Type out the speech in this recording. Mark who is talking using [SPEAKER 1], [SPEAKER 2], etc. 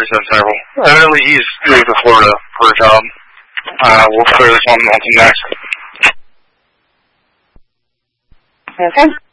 [SPEAKER 1] already said several. Evidently, he's moved to Florida for a job. We'll clear this on to next.
[SPEAKER 2] Okay.